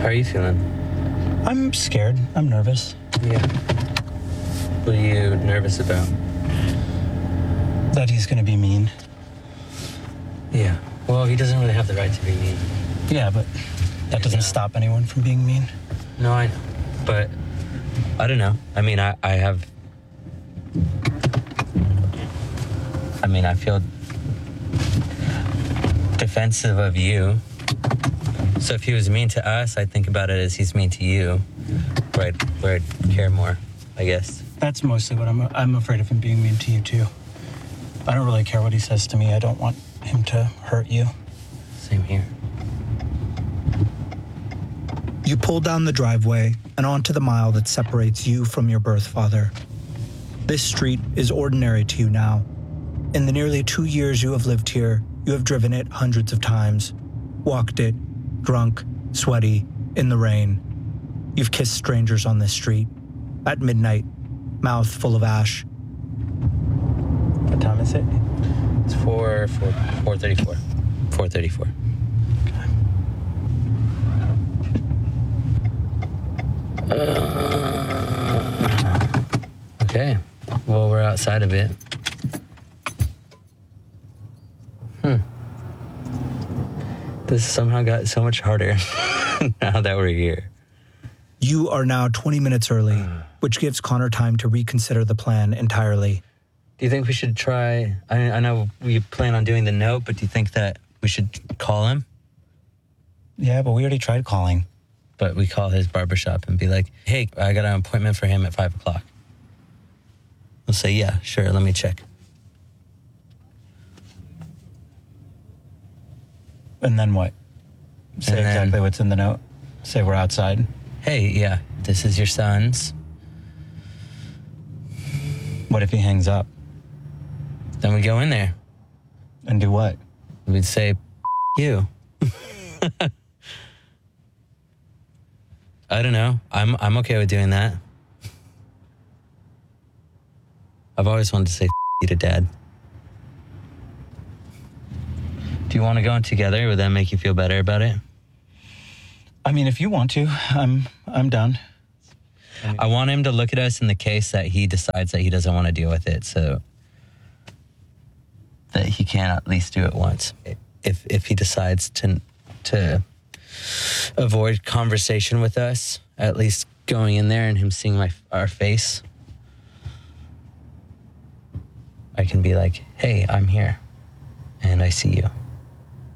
are you feeling? I'm scared. I'm nervous. Yeah. What are you nervous about? That he's gonna be mean. Yeah. Well, he doesn't really have the right to be mean. Yeah, but that doesn't stop anyone from being mean. No, I know. But I don't know. I mean, I feel defensive of you. So if he was mean to us, I think about it as he's mean to you, where I'd care more, I guess. That's mostly what I'm afraid of him being mean to you, too. I don't really care what he says to me. I don't want him to hurt you. Same here. You pull down the driveway and onto the mile that separates you from your birth father. This street is ordinary to you now. In the nearly 2 years you have lived here, you have driven it hundreds of times, walked it, drunk, sweaty, in the rain. You've kissed strangers on this street, at midnight, mouth full of ash. What time is it? It's 4:34. 4:34. Okay. Well, we're outside of it. This somehow got so much harder now that we're here. You are now 20 minutes early, which gives Connor time to reconsider the plan entirely. Do you think we should try... I know we plan on doing the note, but do you think that we should call him? Yeah, but we already tried calling. But we call his barbershop and be like, hey, I got an appointment for him at 5 o'clock. We'll say, yeah, sure, let me check. And then what? Say exactly what's in the note. Say we're outside. Hey, yeah, this is your son's. What if he hangs up? Then we go in there. And do what? We'd say, you. I don't know. I'm okay with doing that. I've always wanted to say you to Dad. Do you want to go in together? Would that make you feel better about it? I mean, if you want to, I'm done. I want him to look at us in the case that he decides that he doesn't want to deal with it, so that he can at least do it once. If he decides to avoid conversation with us, at least going in there and him seeing our face, I can be like, hey, I'm here, and I see you.